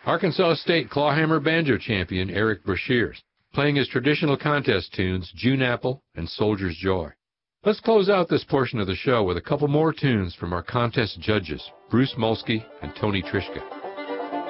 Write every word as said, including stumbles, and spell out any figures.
Arkansas State clawhammer banjo champion Eric Brashears, playing his traditional contest tunes, June Apple and Soldier's Joy. Let's close out this portion of the show with a couple more tunes from our contest judges, Bruce Molsky and Tony Trischka.